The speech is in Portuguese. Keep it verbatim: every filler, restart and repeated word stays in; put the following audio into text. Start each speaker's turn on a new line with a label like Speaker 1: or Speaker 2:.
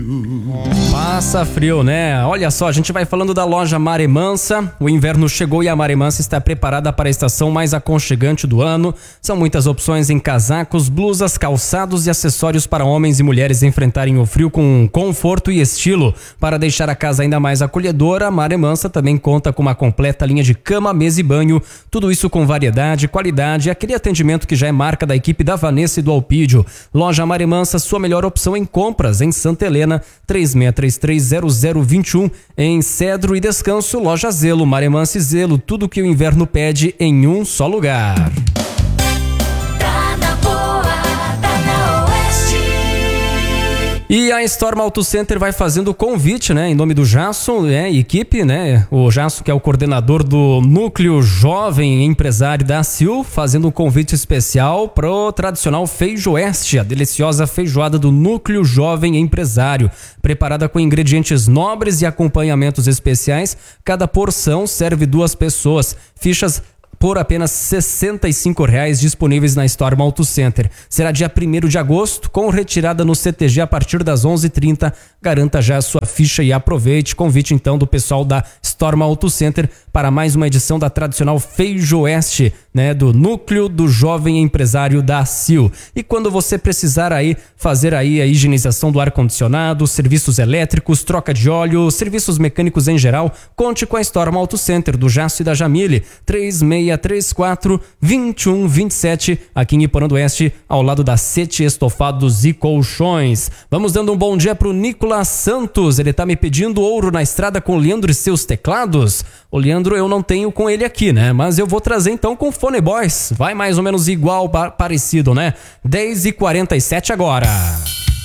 Speaker 1: Passa frio, né? Olha só, a gente vai falando da loja Maremansa. O inverno chegou e a Maremansa está preparada para a estação mais aconchegante do ano. São muitas opções em casacos, blusas, calçados e acessórios para homens e mulheres enfrentarem o frio com conforto e estilo. Para deixar a casa ainda mais acolhedora, a Maremansa também conta com uma completa linha de cama, mesa e banho. Tudo isso com variedade, qualidade e aquele atendimento que já é marca da equipe da Vanessa e do Alpídio. Loja Maremansa, sua melhor opção em compras, em Santa Helena, três seis três três zero zero dois um, em Cedro e Descanso, Loja Zelo, Maremansa e Zelo, tudo que o inverno pede em um só lugar.
Speaker 2: Tá na boa, tá na Oeste.
Speaker 1: E a Storm Auto Center vai fazendo o convite, né, em nome do Jasso, né, equipe, né, o Jasso, que é o coordenador do Núcleo Jovem Empresário da C I U, fazendo um convite especial pro tradicional Feijoeste, a deliciosa feijoada do Núcleo Jovem Empresário, preparada com ingredientes nobres e acompanhamentos especiais. Cada porção serve duas pessoas. Fichas por apenas sessenta e cinco reais, disponíveis na Storm Auto Center. Será dia primeiro de agosto, com retirada no C T G a partir das onze e trinta. Garanta já a sua ficha e aproveite. Convite então do pessoal da Storm Auto Center para mais uma edição da tradicional Feijoeste, né, do Núcleo do Jovem Empresário da C I U. E quando você precisar aí fazer aí a higienização do ar-condicionado, serviços elétricos, troca de óleo, serviços mecânicos em geral, conte com a Storm Auto Center do Jasso e da Jamile, três seis três quatro, dois um dois sete, aqui em Iporã do Oeste, ao lado da Sete Estofados e Colchões. Vamos dando um bom dia pro Nicolas Santos. Ele tá me pedindo Ouro na Estrada com o Leandro e seus teclados. O Leandro eu não tenho com ele aqui, né? Mas eu vou trazer então com Fone Boys. Vai mais ou menos igual, parecido, né? dez e quarenta e sete agora.